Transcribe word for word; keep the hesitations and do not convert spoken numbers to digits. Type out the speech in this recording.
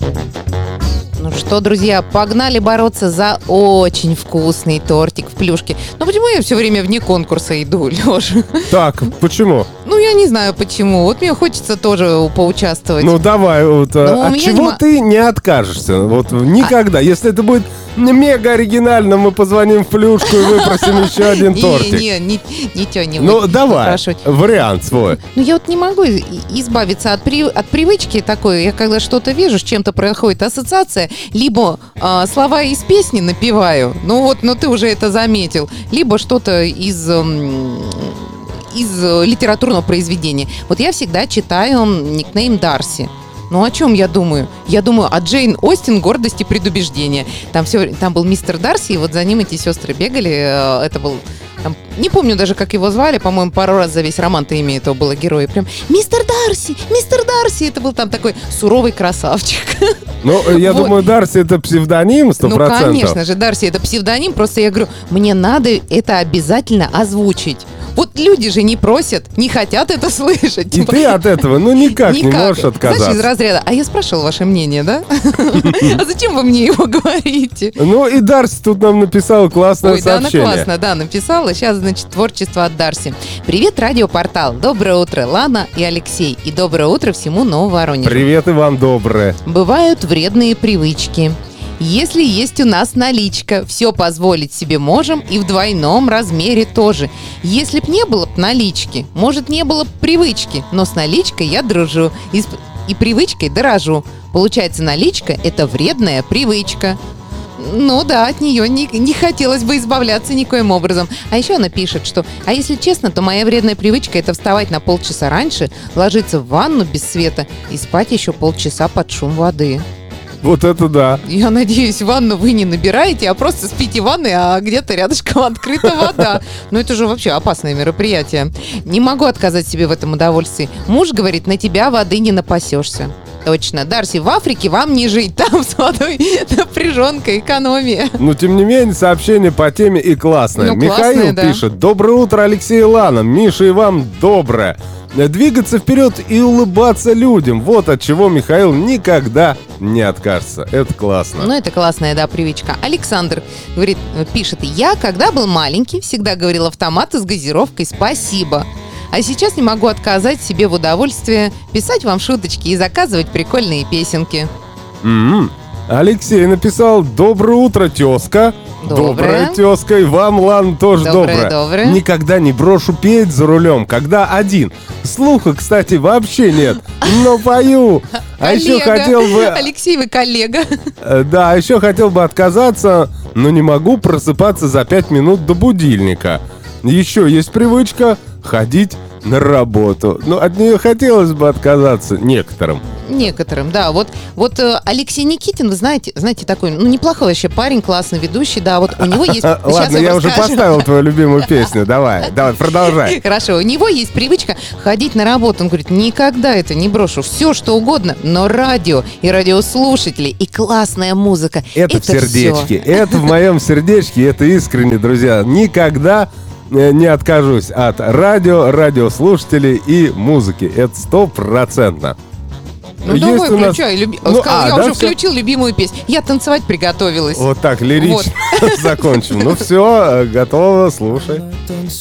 Ну что, друзья, погнали бороться за очень вкусный тортик в плюшке. Ну почему я все время вне конкурса иду, Леша? Так, почему? Ну я не знаю почему. Вот мне хочется тоже поучаствовать. Ну давай, вот, Но от чего не... ты не откажешься? Вот никогда. А... Если это будет мега оригинально, мы позвоним в плюшку и выпросим еще один тортик. Не, не, ничего не Ну давай, вариант свой. Ну я вот не могу избавиться от, при... от привычки такой. Я когда что-то вижу, с чем-то происходит ассоциация, либо э, слова из песни напеваю, ну вот, ну ты уже это заметил, либо что-то из... Э, из литературного произведения. Вот я всегда читаю никнейм Дарси. Ну, о чем я думаю? Я думаю о Джейн Остин «Гордость и предубеждение». Там, все, там был мистер Дарси, и вот за ним эти сестры бегали. Это был... Там, не помню даже, как его звали. По-моему, пару раз за весь роман-то имя этого было героя. Прям «Мистер Дарси! Мистер Дарси!» Это был там такой суровый красавчик. Ну, я вот. думаю, Дарси — это псевдоним, сто процентов. Ну, конечно же, Дарси — это псевдоним. Просто я говорю, мне надо это обязательно озвучить. Вот люди же не просят, не хотят это слышать. И типа, ты от этого, ну, никак, никак не можешь отказаться. Знаешь, из разряда, а я спрашивала ваше мнение, да? А зачем вы мне его говорите? Ну, и Дарси тут нам написала классное сообщение. Ой, да, она классно, да, написала. Сейчас, значит, творчество от Дарси. Привет, радиопортал. Доброе утро, Лана и Алексей. И доброе утро всему Нововоронежу. Привет и вам доброе. Бывают вредные привычки. Если есть у нас наличка, все позволить себе можем и в двойном размере тоже. Если б не было б налички, может, не было б привычки, но с наличкой я дружу и, с, и привычкой дорожу. Получается, наличка – это вредная привычка. Ну да, от нее не, не хотелось бы избавляться никоим образом. А еще она пишет, что «А если честно, то моя вредная привычка – это вставать на полчаса раньше, ложиться в ванну без света и спать еще полчаса под шум воды». Вот это да. Я надеюсь, ванну вы не набираете, а просто спите в ванной, а где-то рядышком открыта вода. Но это же вообще опасное мероприятие. Не могу отказать себе в этом удовольствии. Муж говорит, на тебя воды не напасешься. Точно. Дарси, в Африке вам не жить. Там с водой напряженка, экономия. Но, тем не менее, сообщение по теме и классное. Ну, Михаил классное, да. пишет. Доброе утро, Алексей и Лана. Миша, и вам доброе. Двигаться вперед и улыбаться людям. Вот от чего Михаил никогда не откажется. Это классно. Ну, это классная, да, привычка. Александр говорит, пишет, я, когда был маленький, всегда говорил автомату с газировкой «спасибо». А сейчас не могу отказать себе в удовольствии писать вам шуточки и заказывать прикольные песенки. Mm-hmm. Алексей написал «Доброе утро, тезка». Доброе. Доброе, тезка. И вам, Лан, тоже доброе. доброе. Доброе. Никогда не брошу петь за рулем, когда один. Слуха, кстати, вообще нет, но пою. А еще хотел бы... Алексей, вы коллега. Да, а еще хотел бы отказаться, но не могу просыпаться за пять минут до будильника. Еще есть привычка ходить на работу. Но от нее хотелось бы отказаться некоторым. Некоторым, да. Вот, вот э, Алексей Никитин, вы знаете, знаете, такой, ну, неплохой вообще парень, классный ведущий, да, вот у него есть... Ладно, я уже поставил твою любимую песню, давай, давай, продолжай. Хорошо, у него есть привычка ходить на работу, он говорит, никогда это не брошу, все что угодно, но радио и радиослушатели, и классная музыка. Это в сердечке, это в моем сердечке, это искренне, друзья, никогда... не откажусь от радио, радиослушателей и музыки. Это стопроцентно. Ну Есть давай, нас... включай. Люби... Ну, Сказал, а, я да, уже все? включил любимую песню. Я танцевать приготовилась. Вот так, лирично вот. Закончим. Ну все, готово, слушай.